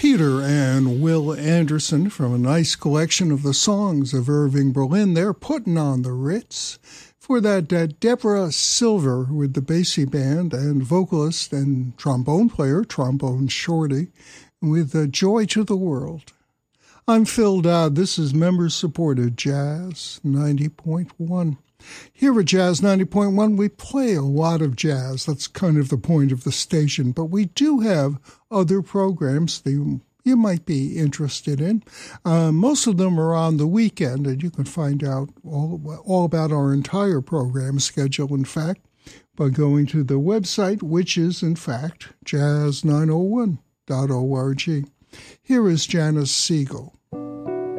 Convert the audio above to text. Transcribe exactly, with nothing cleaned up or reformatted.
Peter and Will Anderson from a nice collection of the songs of Irving Berlin. They're putting on the Ritz. For that, uh, Deborah Silver with the Basie Band and vocalist and trombone player, Trombone Shorty, with uh, Joy to the World. I'm Phil Dodd. This is member-supported Jazz ninety point one. Here at Jazz ninety point one, we play a lot of jazz. That's kind of the point of the station. But we do have other programs that you might be interested in. Uh, most of them are on the weekend, and you can find out all, all about our entire program schedule, in fact, by going to the website, which is, in fact, jazz nine oh one dot org. Here is Janice Siegel.